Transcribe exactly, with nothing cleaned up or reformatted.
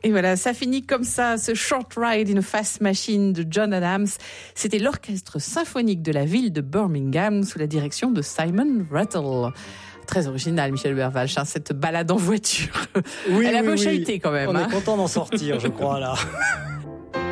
Et voilà, ça finit comme ça, ce Short Ride in a Fast Machine de John Adams. C'était l'orchestre symphonique de la ville de Birmingham sous la direction de Simon Rattle. Très original, Michel Bervalch, hein, cette balade en voiture. Oui, Elle a oui, un peu oui. chahuté quand même. On hein. est content d'en sortir, je crois, là.